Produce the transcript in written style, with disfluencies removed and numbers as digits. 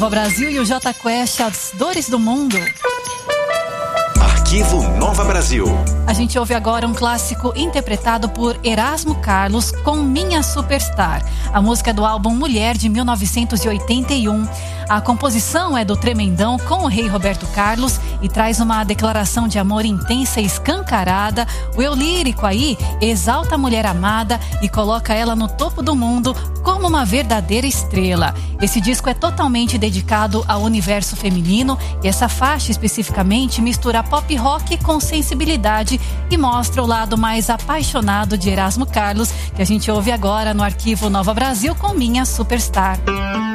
O Brasil e o Jota Quest, as dores do mundo. Arquivo Nova Brasil. A gente ouve agora um clássico interpretado por Erasmo Carlos com Minha Superstar. A música é do álbum Mulher, de 1981. A composição é do Tremendão com o rei Roberto Carlos e traz uma declaração de amor intensa e escancarada. O eu lírico aí exalta a mulher amada e coloca ela no topo do mundo como uma verdadeira estrela. Esse disco é totalmente dedicado ao universo feminino e essa faixa especificamente mistura pop rock com sensibilidade e mostra o lado mais apaixonado de Erasmo Carlos, que a gente ouve agora no Arquivo Nova Brasil com Minha Superstar.